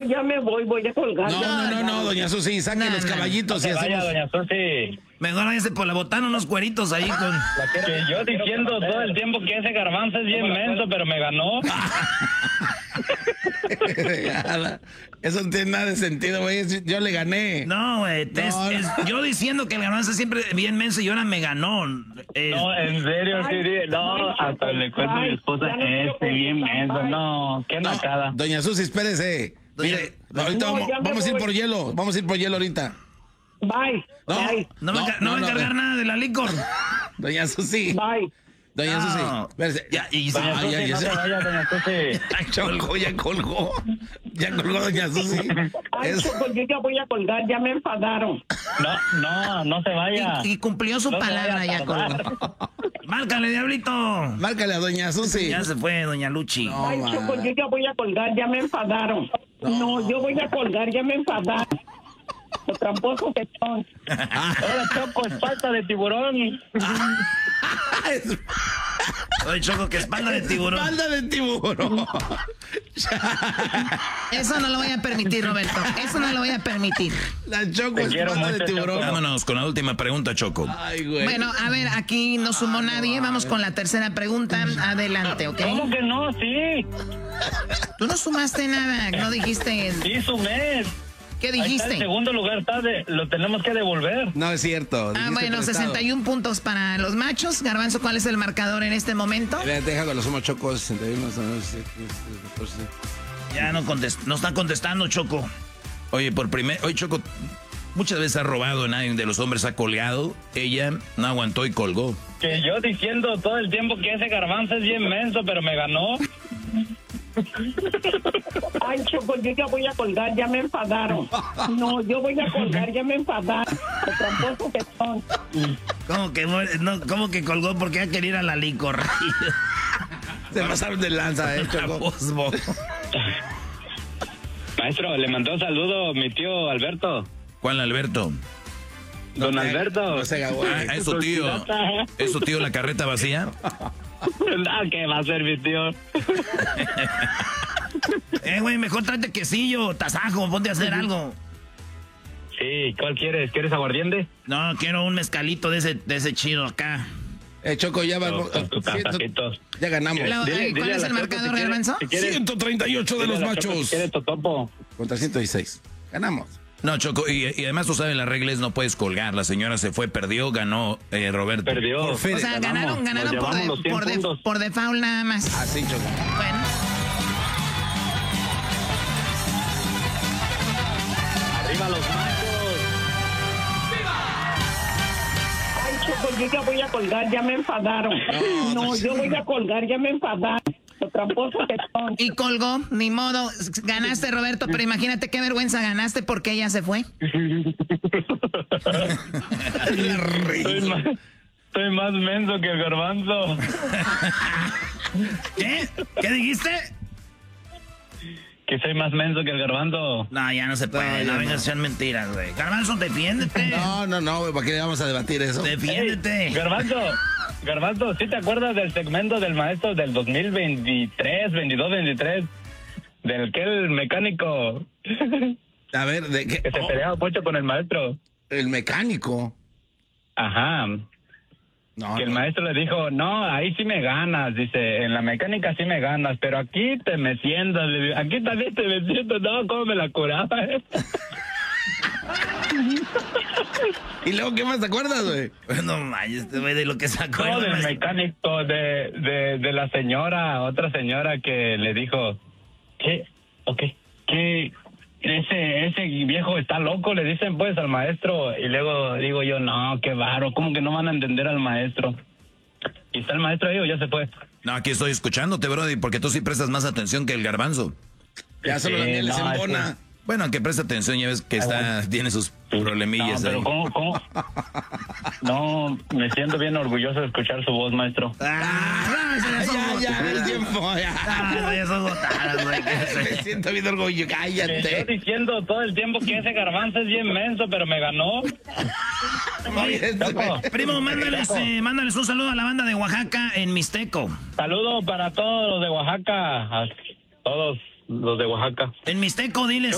ya me voy a colgar. No, doña Susi, saque los caballitos y hacemos... Vaya, doña Susi. Mejor váyase por la botana unos cueritos ahí con... Que yo diciendo todo el tiempo que ese garbanzo es bien menso, pero me ganó. Eso no tiene nada de sentido, güey. Yo le gané. No, güey. Yo diciendo que el garbanzo siempre bien menso y ahora me ganó. No, en serio, sí. No, hasta le cuento a mi esposa bien menso. No, qué nacada. Doña Susi, espérese. Mire, ahorita vamos a ir por hielo. Vamos a ir por hielo ahorita. Bye. No va a encargar nada de la licor. Doña Susi. Bye. Doña Susi. Espérese. Doña Susi, no se vaya, doña Susi. Ya colgó. Ya colgó, doña Susi. Ay, Choco, yo ya voy a colgar, ya me enfadaron. No se vaya. Y cumplió su palabra, ya colgó. Márcale, diablito. Márcale a doña Susi. Ya se fue, doña Luchi. Ay, Choco, yo ya voy a colgar, ya me enfadaron. No, yo voy a colgar, ya me enfadaron. Los tramposos que son. Ahora, Choco, espalda de tiburón. Oye, Choco, que espalda de tiburón. Espalda de tiburón. Eso no lo voy a permitir, Roberto. Eso no lo voy a permitir. La Choco, espalda de tiburón. Vámonos con la última pregunta, Choco. Ay, güey. Bueno, a ver, aquí no sumó nadie. Vamos con la tercera pregunta. Adelante, ¿ok? ¿Cómo que no? Sí. Tú no sumaste nada. No dijiste. Sí, sumé. ¿Qué Ahí está, dijiste? en segundo lugar lo tenemos que devolver. No es cierto. Ah, bueno, prestado. 61 puntos para los machos. Garbanzo, ¿cuál es el marcador en este momento? Déjalo, lo sumo, Choco. 61, 14. Ya no están contestando, Choco. Oye, Oye, Choco, muchas veces ha robado, nadie de los hombres ha colgado. Ella no aguantó y colgó. Que yo diciendo todo el tiempo que ese garbanzo es bien menso, pero me ganó. Ay, Choco, yo ya voy a colgar, ya me enfadaron. No, yo voy a colgar, ya me enfadaron. Los tramposos que son. ¿Cómo que colgó? Porque ya quería ir a la licor. Se pasaron de lanza, Choco. Maestro, le mandó un saludo mi tío Alberto. ¿Cuál Alberto? Don Alberto. No se güey. ¿Es su tío? ¿Es su tío la carreta vacía? No, ¿qué va a ser mi tío? Güey, mejor tráete quesillo, tasajo, ponte a hacer algo. Sí, ¿cuál quieres? ¿Quieres aguardiente? No, quiero un mezcalito de ese chido acá. Choco, ya va. Ya ganamos. ¿Cuál es el marcador, Garbanzo? 138 de los machos. Si quieres totopo. Contra 116. Ganamos. No, Choco, y además tú sabes, las reglas no puedes colgar. La señora se fue, perdió, ganó Roberto. Perdió. O sea, ganaron por default nada más. Así, Choco. Bueno. ¡Arriba los machos! Ay, Choco, yo ya voy a colgar, ya me enfadaron. No, yo voy a colgar, ya me enfadaron. Los tramposos que son. Y colgó, ni modo. Ganaste, Roberto, pero imagínate qué vergüenza ganaste porque ella se fue. Estoy más menso que el garbanzo. ¿Qué? ¿Qué dijiste? Que soy más menso que el garbanzo. No, ya no se puede. No vengas a ser mentiras, güey. Garbanzo, defiéndete. No, güey, ¿para qué le vamos a debatir eso? Defiéndete. Hey, Garbanzo, ¿sí te acuerdas del segmento del maestro del 2023, 22, 23? Del que el mecánico. A ver, ¿de qué? Que se peleaba mucho con el maestro. El mecánico. Ajá. No, que el maestro le dijo, no, ahí sí me ganas, dice, en la mecánica sí me ganas, pero aquí te me sientas, aquí también te me siento, no, cómo me la curaba. ¿Y luego qué más te acuerdas, güey? No manches, güey, de lo que sacó. No, del mecánico, de la señora, otra señora que le dijo, ¿qué? Ok, ¿qué? Ese viejo está loco, le dicen pues al maestro, y luego digo yo, no, qué varo, ¿cómo que no van a entender al maestro? ¿Y está el maestro ahí o ya se fue? No, aquí estoy escuchándote, brody, porque tú sí prestas más atención que el garbanzo. Ya solo la miel les embona. Bueno, aunque presta atención, ya ves que tiene sus problemillas. No, pero ahí. ¿cómo? No, me siento bien orgulloso de escuchar su voz, maestro. Ya, el tiempo, ya. Ya son gotadas, güey. Me siento bien orgulloso, cállate. Estoy diciendo todo el tiempo que ese garbanzo es bien menso, pero me ganó. Oye, primo, mándales un saludo a la banda de Oaxaca en Mixteco. Saludo para todos los de Oaxaca, a todos los de Oaxaca. En Mixteco, diles.